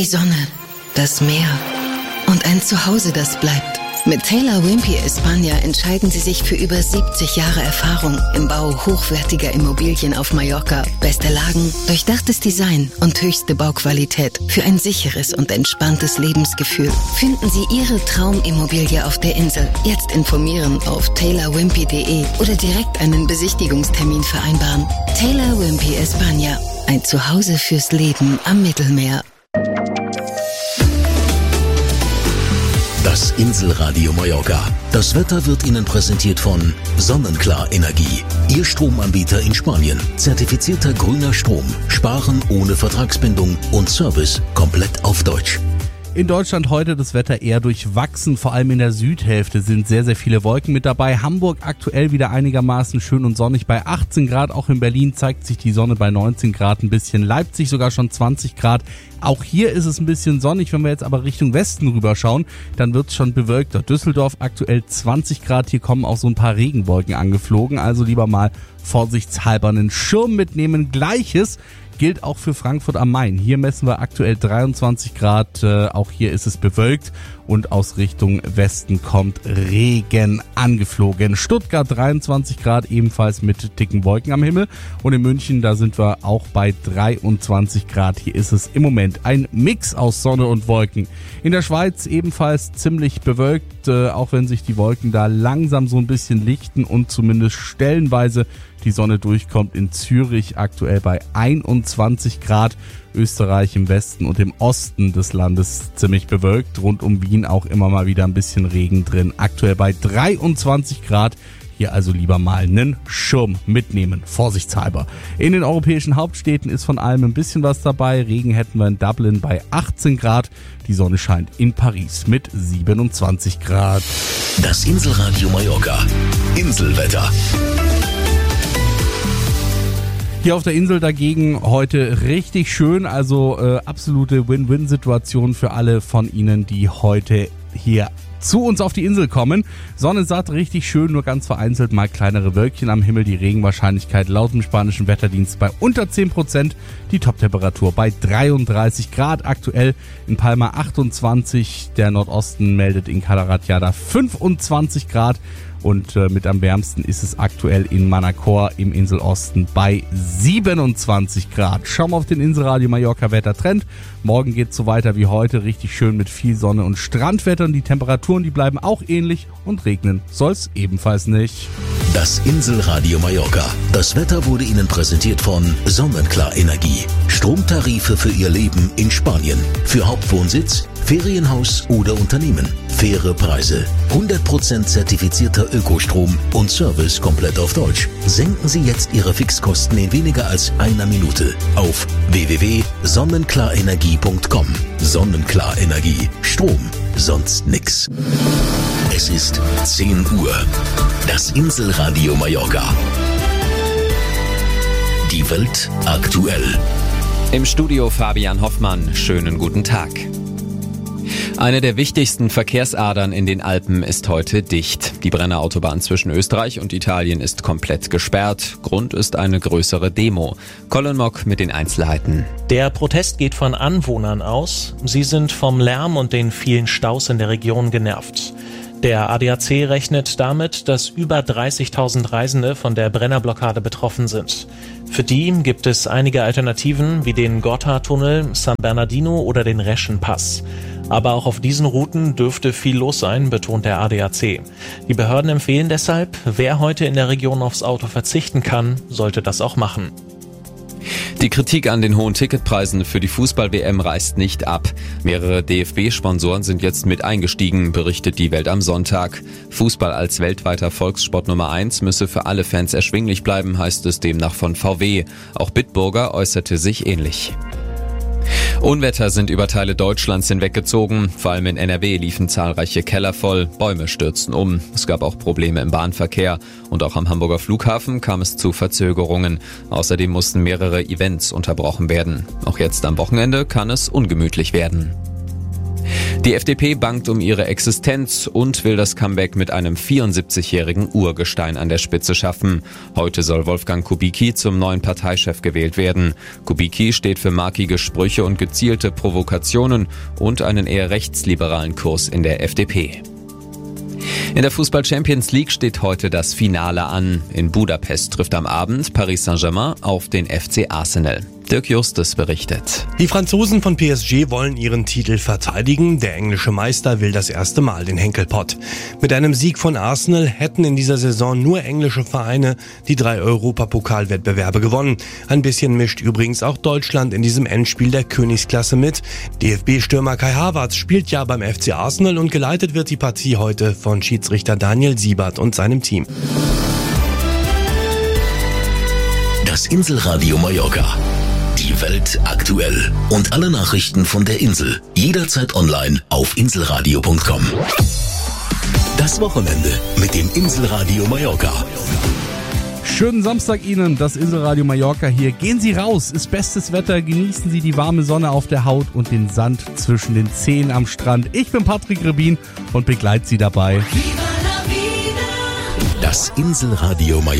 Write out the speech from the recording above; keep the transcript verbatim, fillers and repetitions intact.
Die Sonne, das Meer und ein Zuhause, das bleibt. Mit Taylor Wimpey España entscheiden Sie sich für über siebzig Jahre Erfahrung im Bau hochwertiger Immobilien auf Mallorca. Beste Lagen, durchdachtes Design und höchste Bauqualität für ein sicheres und entspanntes Lebensgefühl. Finden Sie Ihre Traumimmobilie auf der Insel. Jetzt informieren auf taylor wimpey punkt de oder direkt einen Besichtigungstermin vereinbaren. Taylor Wimpey España, ein Zuhause fürs Leben am Mittelmeer. Das Inselradio Mallorca. Das Wetter wird Ihnen präsentiert von Sonnenklar Energie. Ihr Stromanbieter in Spanien. Zertifizierter grüner Strom. Sparen ohne Vertragsbindung und Service komplett auf Deutsch. In Deutschland heute das Wetter eher durchwachsen, vor allem in der Südhälfte sind sehr, sehr viele Wolken mit dabei. Hamburg aktuell wieder einigermaßen schön und sonnig bei achtzehn Grad. Auch in Berlin zeigt sich die Sonne bei neunzehn Grad ein bisschen. Leipzig sogar schon zwanzig Grad. Auch hier ist es ein bisschen sonnig. Wenn wir jetzt aber Richtung Westen rüberschauen, dann wird es schon bewölkter. Düsseldorf aktuell zwanzig Grad. Hier kommen auch so ein paar Regenwolken angeflogen. Also lieber mal vorsichtshalber einen Schirm mitnehmen. Gleiches gilt auch für Frankfurt am Main. Hier messen wir aktuell dreiundzwanzig Grad. Äh, auch hier ist es bewölkt und aus Richtung Westen kommt Regen angeflogen. Stuttgart dreiundzwanzig Grad, ebenfalls mit dicken Wolken am Himmel. Und in München, da sind wir auch bei dreiundzwanzig Grad. Hier ist es im Moment ein Mix aus Sonne und Wolken. In der Schweiz ebenfalls ziemlich bewölkt, äh, auch wenn sich die Wolken da langsam so ein bisschen lichten und zumindest stellenweise die Sonne durchkommt. In Zürich aktuell bei einundzwanzig Grad. Österreich im Westen und im Osten des Landes ziemlich bewölkt. Rund um Wien auch immer mal wieder ein bisschen Regen drin. Aktuell bei dreiundzwanzig Grad. Hier also lieber mal einen Schirm mitnehmen, vorsichtshalber. In den europäischen Hauptstädten ist von allem ein bisschen was dabei. Regen hätten wir in Dublin bei achtzehn Grad. Die Sonne scheint in Paris mit siebenundzwanzig Grad. Das Inselradio Mallorca. Inselwetter. Hier auf der Insel dagegen heute richtig schön, also äh, absolute Win-Win-Situation für alle von Ihnen, die heute hier zu uns auf die Insel kommen. Sonne satt, richtig schön, nur ganz vereinzelt mal kleinere Wölkchen am Himmel. Die Regenwahrscheinlichkeit laut dem spanischen Wetterdienst bei unter zehn Prozent. Die Toptemperatur bei dreiunddreißig Grad. Aktuell in Palma achtundzwanzig. Der Nordosten meldet in Calaratiada fünfundzwanzig Grad. Und äh, mit am wärmsten ist es aktuell in Manacor im Inselosten bei siebenundzwanzig Grad. Schauen wir auf den Inselradio Mallorca Wettertrend. Morgen geht's so weiter wie heute, richtig schön mit viel Sonne und Strandwetter. Und die Temperaturen, die bleiben auch ähnlich und regnen soll's ebenfalls nicht. Das Inselradio Mallorca. Das Wetter wurde Ihnen präsentiert von Sonnenklar Energie. Stromtarife für Ihr Leben in Spanien. Für Hauptwohnsitz, Ferienhaus oder Unternehmen. Faire Preise. hundert Prozent zertifizierter Ökostrom und Service komplett auf Deutsch. Senken Sie jetzt Ihre Fixkosten in weniger als einer Minute auf w w w punkt sonnenklar-energie punkt com. Sonnenklar Energie. Strom. Sonst nix. Es ist zehn Uhr. Das Inselradio Mallorca. Die Welt aktuell. Im Studio Fabian Hoffmann. Schönen guten Tag. Eine der wichtigsten Verkehrsadern in den Alpen ist heute dicht. Die Brennerautobahn zwischen Österreich und Italien ist komplett gesperrt. Grund ist eine größere Demo. Colin Mock mit den Einzelheiten. Der Protest geht von Anwohnern aus. Sie sind vom Lärm und den vielen Staus in der Region genervt. Der A D A C rechnet damit, dass über dreißigtausend Reisende von der Brennerblockade betroffen sind. Für die gibt es einige Alternativen wie den Gotthardtunnel, San Bernardino oder den Reschenpass. Aber auch auf diesen Routen dürfte viel los sein, betont der A D A C. Die Behörden empfehlen deshalb, wer heute in der Region aufs Auto verzichten kann, sollte das auch machen. Die Kritik an den hohen Ticketpreisen für die Fußball-W M reißt nicht ab. Mehrere D F B-Sponsoren sind jetzt mit eingestiegen, berichtet die Welt am Sonntag. Fußball als weltweiter Volkssport Nummer eins müsse für alle Fans erschwinglich bleiben, heißt es demnach von V W. Auch Bitburger äußerte sich ähnlich. Unwetter sind über Teile Deutschlands hinweggezogen. Vor allem in N R W liefen zahlreiche Keller voll, Bäume stürzten um. Es gab auch Probleme im Bahnverkehr. Und auch am Hamburger Flughafen kam es zu Verzögerungen. Außerdem mussten mehrere Events unterbrochen werden. Auch jetzt am Wochenende kann es ungemütlich werden. Die F D P bangt um ihre Existenz und will das Comeback mit einem vierundsiebzigjährigen Urgestein an der Spitze schaffen. Heute soll Wolfgang Kubicki zum neuen Parteichef gewählt werden. Kubicki steht für markige Sprüche und gezielte Provokationen und einen eher rechtsliberalen Kurs in der F D P. In der Fußball-Champions League steht heute das Finale an. In Budapest trifft am Abend Paris Saint-Germain auf den F C Arsenal. Dirk Justus berichtet. Die Franzosen von P S G wollen ihren Titel verteidigen. Der englische Meister will das erste Mal den Henkelpott. Mit einem Sieg von Arsenal hätten in dieser Saison nur englische Vereine die drei Europapokalwettbewerbe gewonnen. Ein bisschen mischt übrigens auch Deutschland in diesem Endspiel der Königsklasse mit. D F B-Stürmer Kai Havertz spielt ja beim F C Arsenal und geleitet wird die Partie heute von Schiedsrichter Daniel Siebert und seinem Team. Das Inselradio Mallorca. Die Welt aktuell. Und alle Nachrichten von der Insel. Jederzeit online auf inselradio punkt com. Das Wochenende mit dem Inselradio Mallorca. Schönen Samstag Ihnen, das Inselradio Mallorca hier. Gehen Sie raus, ist bestes Wetter, genießen Sie die warme Sonne auf der Haut und den Sand zwischen den Zehen am Strand. Ich bin Patrick Rebin und begleite Sie dabei. Das Inselradio Mallorca.